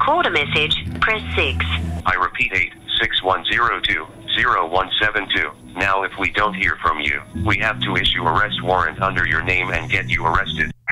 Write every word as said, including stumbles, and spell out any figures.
record a message, press six. I repeat eight six one zero two zero one seven two. Now if we don't hear from you, we have to issue arrest warrant under your name and get you arrested.